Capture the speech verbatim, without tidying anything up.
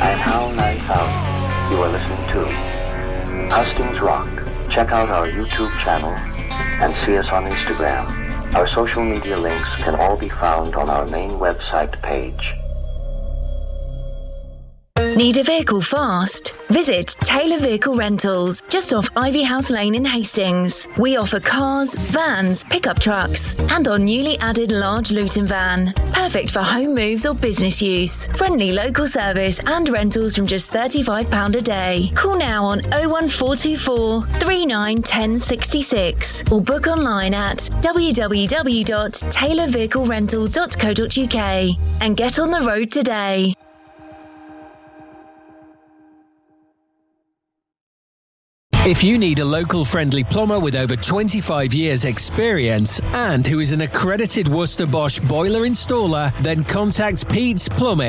I'm Hal nine thousand. You are listening to Hastings Rock. Check out our YouTube channel and see us on Instagram. Our social media links can all be found on our main website page. Need a vehicle fast? Visit Taylor Vehicle Rentals, just off Ivy House Lane in Hastings. We offer cars, vans, pickup trucks, and our newly added large Luton van. Perfect for home moves or business use. Friendly local service and rentals from just thirty-five pounds a day. Call now on oh one four two four, three nine one oh six six or book online at w w w dot taylor vehicle rental dot co dot u k and get on the road today. If you need a local friendly plumber with over twenty-five years experience and who is an accredited Worcester Bosch boiler installer, then contact Pete's Plumbing